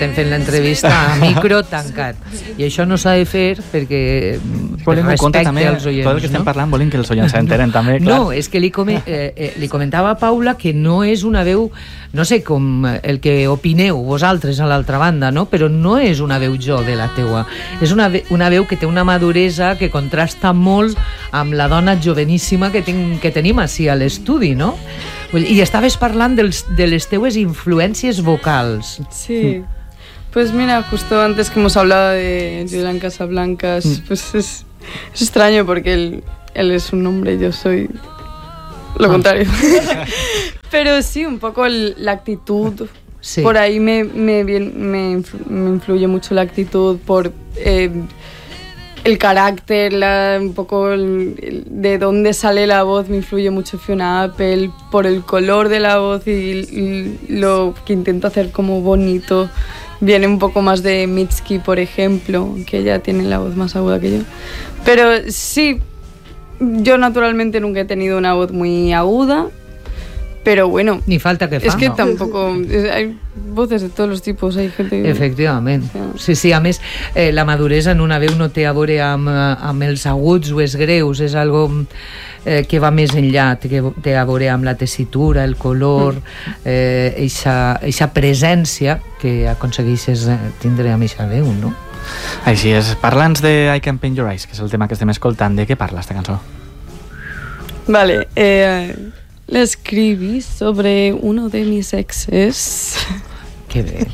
estem fent l'entrevista a micro tancat. I això no s'ha de fer perquè respecte als oients. Tot el que estem parlant volem que els oients s'entenen també, clar. No, és que li comentava a Paula que no és una veu, no sé com el que opineu vosaltres a l'altra banda, no? Però no és una veu jo de la teua. És una veu que té una maduresa que contrasta molt amb la dona joveníssima que tenim així a l'estudi, no? I estaves parlant de les teues influències vocals. Sí. Pues mira, justo antes que hemos hablado de Julián Casablancas, pues es extraño porque él es un hombre y yo soy lo contrario. Pero sí, un poco la actitud. Sí. Por ahí me influye mucho la actitud por el carácter, un poco de dónde sale la voz me influye mucho Fiona Apple, por el color de la voz y lo que intento hacer como bonito. Viene un poco más de Mitski, por ejemplo, que ella tiene la voz más aguda que yo. Pero sí, yo naturalmente nunca he tenido una voz muy aguda, pero bueno... Ni falta que fa, és que no? Tampoco... Hay voces de todos los tipos, hay gente... Efectivament. Sí, a més, la maduresa en una veu no té a veure amb els aguts o els greus, és algo que va més enllà, té a veure amb la tessitura, el color, eixa presència que aconsegueixes tindre amb eixa veu, no? Així és. Parla'ns de I Can Paint Your Eyes, que és el tema que estem escoltant. De què parla esta cançó? Vale, la escribí sobre uno de mis exes. Qué bien.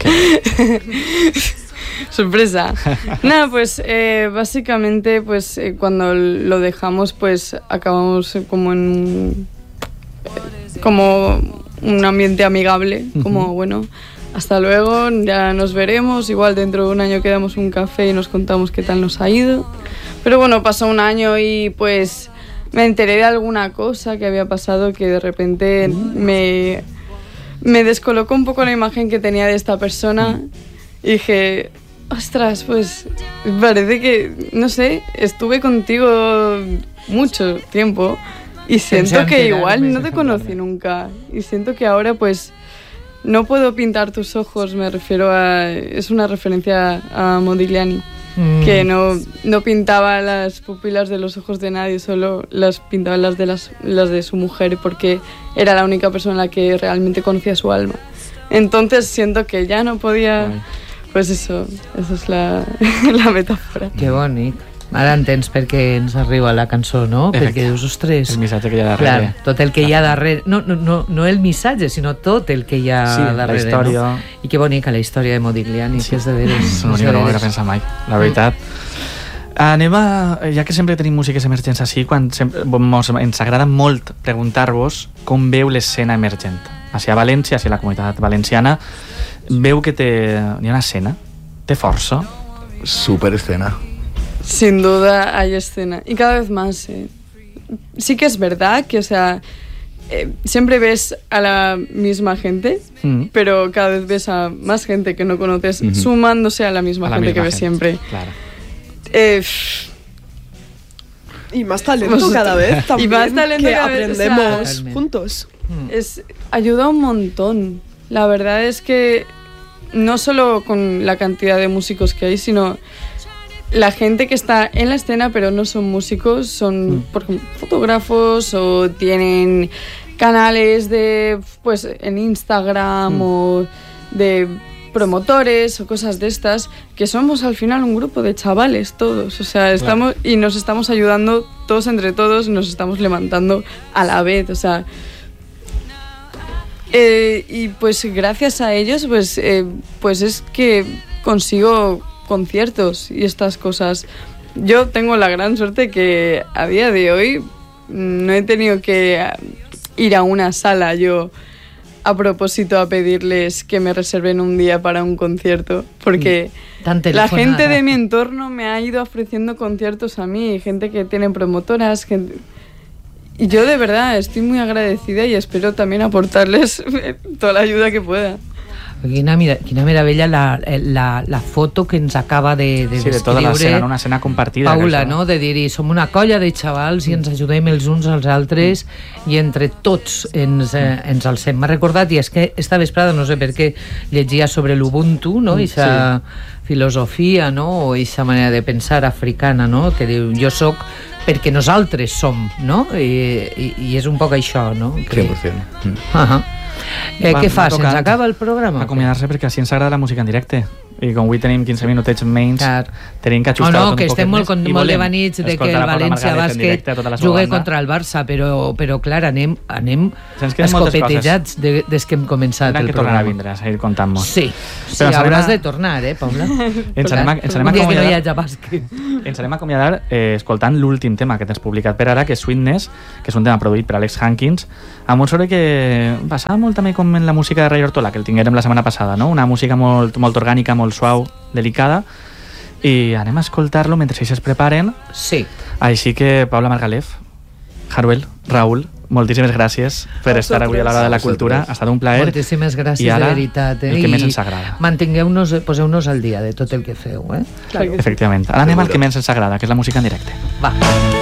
Sorpresa. Nada, pues básicamente pues cuando lo dejamos pues acabamos como en como un ambiente amigable, como bueno, hasta luego, ya nos veremos, igual dentro de un año quedamos un café y nos contamos qué tal nos ha ido. Pero bueno, pasó un año y pues me enteré de alguna cosa que había pasado que de repente me descolocó un poco la imagen que tenía de esta persona y dije, ostras, pues parece que, no sé, estuve contigo mucho tiempo y siento que igual no te conocí nunca y siento que ahora pues no puedo pintar tus ojos, me refiero a... es una referencia a Modigliani. Que no pintaba las pupilas de los ojos de nadie, solo las pintaba las de su mujer porque era la única persona en la que realmente conocía su alma. Entonces siento que ya no podía... Pues eso es la metàfora. Que bonic. Ara entens per què ens arriba la cançó, no? Perquè dius, ostres... El missatge que hi ha darrere. Clar, tot el que hi ha darrere... No el missatge, sinó tot el que hi ha darrere. Sí, la història... No? I que bonica la història de Modigliani, que és de veres. No m'ho he pensat mai, la veritat. Anem a... Ja que sempre tenim músiques emergents així, ens agrada molt preguntar-vos com veu l'escena emergent. Així a València, així a la comunitat valenciana, veu que hi ha una escena, té força. Super escena. Sin duda hay escena y cada vez más. Sí que es verdad que, o sea, siempre ves a la misma gente, pero cada vez ves a más gente que no conoces sumándose a la misma gente que ves siempre. Claro. Y más talento cada vez también, y más talento que cada vez, aprendemos, o sea, juntos. Ayuda un montón. La verdad es que no solo con la cantidad de músicos que hay, sino la gente que está en la escena pero no son músicos, son por ejemplo, fotógrafos o tienen canales de pues en Instagram o de promotores o cosas de estas, que somos al final un grupo de chavales todos, o sea, estamos y nos estamos ayudando todos entre todos, nos estamos levantando a la vez, o sea, y pues gracias a ellos pues es que consigo conciertos y estas cosas. Yo tengo la gran suerte que a día de hoy no he tenido que ir a una sala yo a propósito a pedirles que me reserven un día para un concierto, porque la gente de mi entorno me ha ido ofreciendo conciertos a mí, gente que tiene promotoras, y yo de verdad estoy muy agradecida y espero también aportarles toda la ayuda que pueda. Quina meravella la foto que ens acaba de Sí, de tota l'escena, una escena compartida. Paula, no? De dir-hi, som una colla de xavals i ens ajudem els uns als altres i entre tots ens alcem. M'ha recordat, i és que esta vesprada, no sé per què, llegia sobre l'Ubuntu, no? Ixa filosofia, no? O ixa manera de pensar africana, no? Que diu, jo sóc perquè nosaltres som, no? I és un poc això, no? 100%. Què fa? Se'ns acaba el programa? Acomiadar-se, perquè així ens agrada la música en directe. I com avui tenim 15 minutets menys, tenim que ajustar tot un poquet més. Que estem molt devanits de que el València Bàsquet jugui contra el Barça, però clar, anem escopetejats des que hem començat el programa. Que tornarà a vindre, a seguir contant-nos. Sí, hauràs de tornar, Paula? Ens anem a acomiadar escoltant l'últim tema que tens publicat per ara, que és Sweetness, que és un tema produït per Alex Hankins, amb un sobre que passava molt també com en la música de Ray Ortola, que el tinguérem la setmana passada, no? Una música molt orgànica, molt suau, delicada, i anem a escoltar-lo mentre ells es preparen. Sí. Així que, Paula Margalef, Haruel, Raül, moltíssimes gràcies per estar avui a l'Hora de la Cultura. Ha estat un plaer. Moltíssimes gràcies, de veritat. El que més ens agrada. Mantingueu-nos, poseu-nos al dia de tot el que feu. Efectivament. Ara anem al que més ens agrada, que és la música en directe. Va.